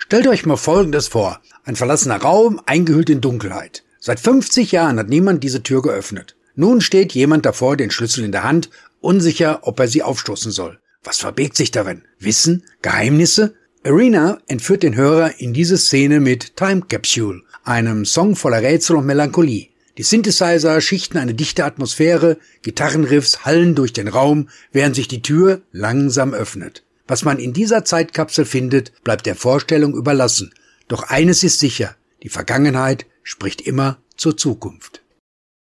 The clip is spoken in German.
Stellt euch mal Folgendes vor. Ein verlassener Raum, eingehüllt in Dunkelheit. Seit 50 Jahren hat niemand diese Tür geöffnet. Nun steht jemand davor, den Schlüssel in der Hand, unsicher, ob er sie aufstoßen soll. Was verbirgt sich darin? Wissen? Geheimnisse? Arena entführt den Hörer in diese Szene mit Time Capsule, einem Song voller Rätsel und Melancholie. Die Synthesizer schichten eine dichte Atmosphäre, Gitarrenriffs hallen durch den Raum, während sich die Tür langsam öffnet. Was man in dieser Zeitkapsel findet, bleibt der Vorstellung überlassen. Doch eines ist sicher, die Vergangenheit spricht immer zur Zukunft.